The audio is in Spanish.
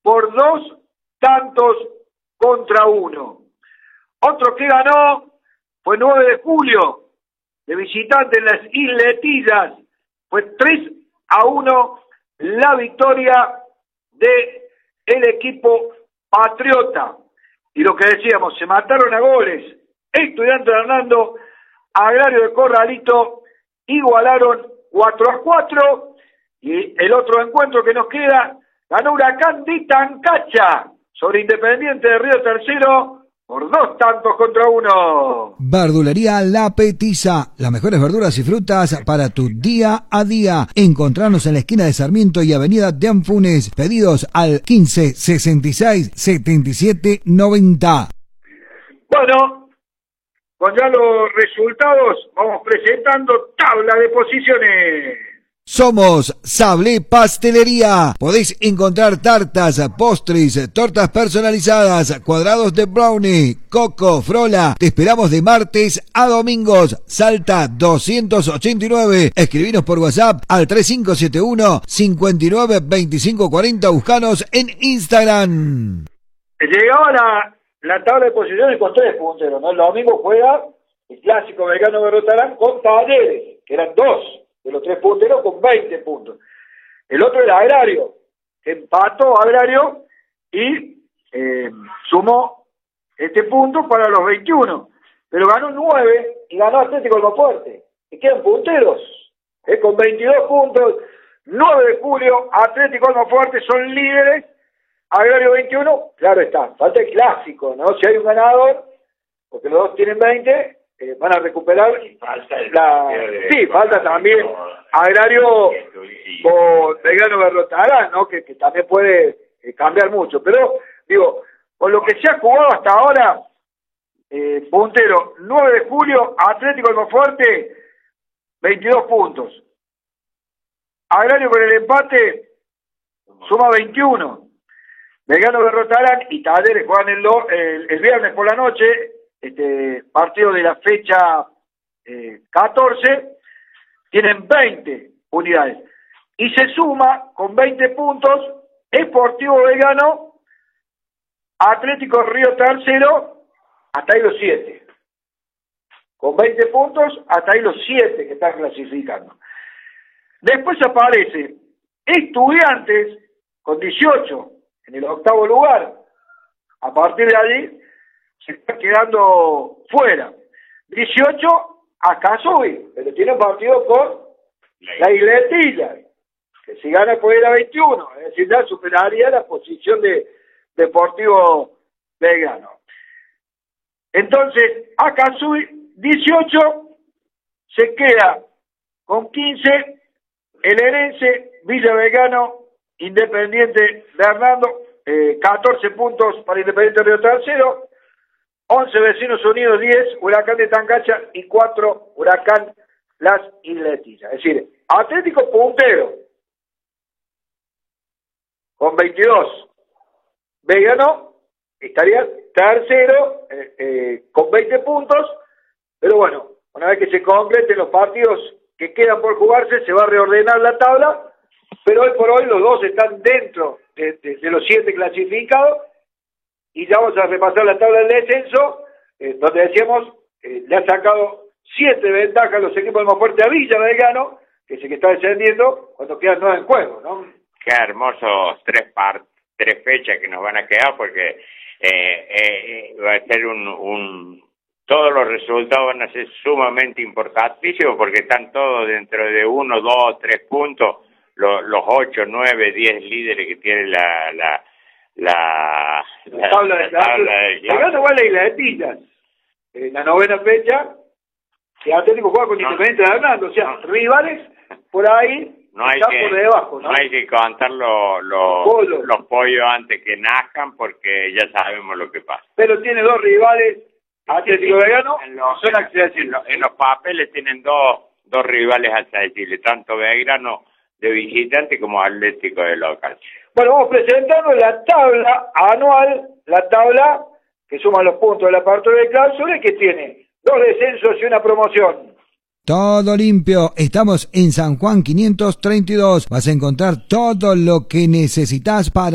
por 2-1. Otro que ganó fue 9 de julio, de visitante en las Isletillas. Fue 3-1 la victoria de el equipo patriota. Y lo que decíamos, se mataron a goles. Estudiantes de Hernando, Agrario de Corralito, igualaron 4-4. Y el otro encuentro que nos queda, ganó Huracán de Tancacha sobre Independiente de Río Tercero por 2-1. Verdulería La Petiza, las mejores verduras y frutas para tu día a día. Encontrarnos en la esquina de Sarmiento y Avenida de Anfunes. Pedidos al 15 66 77 90. Bueno, con ya los resultados, vamos presentando tabla de posiciones. Somos Sablé Pastelería. Podéis encontrar tartas, postres, tortas personalizadas, cuadrados de brownie, coco, frola. Te esperamos de martes a domingos. Salta 289. Escribinos por WhatsApp al 3571 59 25 40. Buscanos en Instagram. Llegaba la tabla de posiciones con 3 punteros, ¿no? El domingo juega el clásico Belgrano Berrotarán con Talleres, que eran 2 de los 3 punteros con 20 puntos. El otro era Agrario, que empató Agrario y sumó este punto para los 21. Pero ganó 9 y ganó Atlético Almafuerte. Y quedan punteros, con 22 puntos. 9 de julio, Atlético Almafuerte son líderes. Agrario 21, claro está. Falta el clásico, ¿no? Si hay un ganador, porque los dos tienen 20... van a recuperar falta también Agrario con Belgrano Berrotarán, ¿no? Que también puede cambiar mucho, pero digo, con lo que se ha jugado hasta ahora, puntero 9 de julio, Atlético Almafuerte 22 puntos, Agrario con el empate suma 21, Belgrano Berrotarán y Talleres juegan el viernes por la noche, partido de la fecha 14, tienen 20 unidades. Y se suma con 20 puntos Sportivo Belgrano, Atlético Río Tercero, hasta ahí los 7. Con 20 puntos, hasta ahí los 7 que están clasificando. Después aparece Estudiantes con 18 en el 8º lugar. A partir de allí se está quedando fuera. 18 a Casubi, pero tiene un partido con la Isletilla, que si gana puede ir a 21, es decir, ya superaría la posición de Deportivo Belgrano. Entonces, a Casubi 18 se queda con 15 el Herense, Villa Belgrano, Independiente de Hernando, 14 puntos para Independiente Río Tercero, 11 Vecinos Unidos, 10 Huracán de Tancacha y 4 Huracán Las Isletillas. Es decir, Atlético puntero con 22. Belgrano estaría tercero con 20 puntos, pero bueno, una vez que se completen los partidos que quedan por jugarse, se va a reordenar la tabla, pero hoy por hoy los dos están dentro de los 7 clasificados. Y ya vamos a repasar la tabla del descenso, donde decíamos, le ha sacado 7 ventajas a los equipos más fuertes a Villa Belgrano, que es el que está descendiendo, cuando quedan 9 en juego, ¿no? Qué hermosos 3 fechas que nos van a quedar, porque va a ser todos los resultados van a ser sumamente importantísimos, porque están todos dentro de 1, 2, 3 puntos, los 8, 9, 10 líderes que tiene la tabla de Belgrano igual la Isletillas. En la 9ª fecha, que Atlético juega con Independiente de Hernando, o sea, rivales por ahí están por debajo, ¿no? No hay que contar los pollos antes que nazcan, porque ya sabemos lo que pasa. Pero tiene 2 rivales, Atlético Belgrano, son accesibles. En los papeles tienen dos rivales accesibles, tanto Belgrano de visitante como Atlético de local. Bueno, vamos presentando la tabla anual, la tabla que suma los puntos de la apertura de clausura y que tiene 2 descensos y una promoción. Todo limpio. Estamos en San Juan 532. Vas a encontrar todo lo que necesitas para